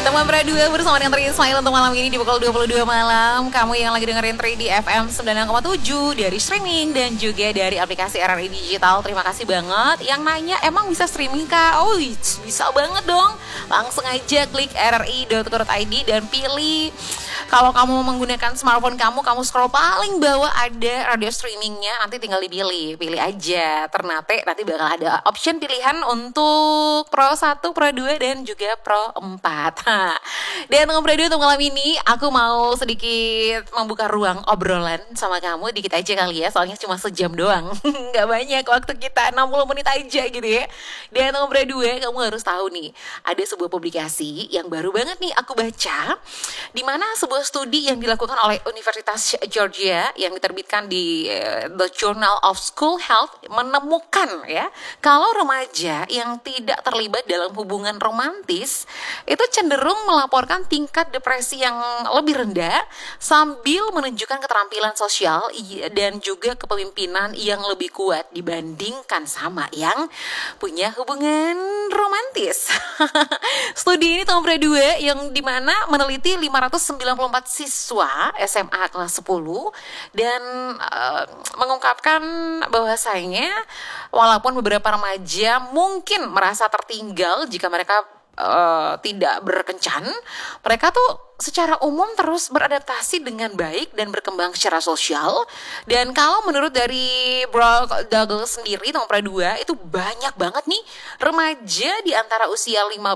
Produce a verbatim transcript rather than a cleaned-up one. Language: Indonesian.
Teman Pradua bersama dengan Tri Ismail untuk malam ini di pukul dua puluh dua malam. Kamu yang lagi dengerin Tri di F M sembilan enam koma tujuh dari streaming dan juga dari aplikasi R R I Digital. Terima kasih banget yang nanya emang bisa streaming kak? Oh bisa banget dong. Langsung aja klik r r i dot co dot i d dan pilih. Kalau kamu menggunakan smartphone kamu, kamu scroll paling bawah ada radio streamingnya. Nanti tinggal dipilih, pilih aja. Ternate nanti bakal ada option pilihan untuk Pro satu, Pro dua dan juga Pro empat. Dan untuk Pro dua untuk malam ini aku mau sedikit membuka ruang obrolan sama kamu. Dikit aja kali ya, soalnya cuma sejam doang. Gak banyak waktu kita, enam puluh menit aja gitu ya. Dan untuk Pro dua kamu harus tahu nih, ada sebuah publikasi yang baru banget nih aku baca, di mana sebuah studi yang dilakukan oleh Universitas Georgia yang diterbitkan di uh, The Journal of School Health menemukan ya, kalau remaja yang tidak terlibat dalam hubungan romantis itu cenderung melaporkan tingkat depresi yang lebih rendah sambil menunjukkan keterampilan sosial dan juga kepemimpinan yang lebih kuat dibandingkan sama yang punya hubungan romantis. Studi ini tahun dua yang dimana meneliti lima ratus sembilan puluh empat siswa S M A kelas sepuluh dan uh, mengungkapkan bahwasanya walaupun beberapa remaja mungkin merasa tertinggal jika mereka uh, tidak berkencan, mereka tuh secara umum terus beradaptasi dengan baik dan berkembang secara sosial. Dan kalau menurut dari Brock Douglas sendiri tahun dua itu banyak banget nih remaja di antara usia lima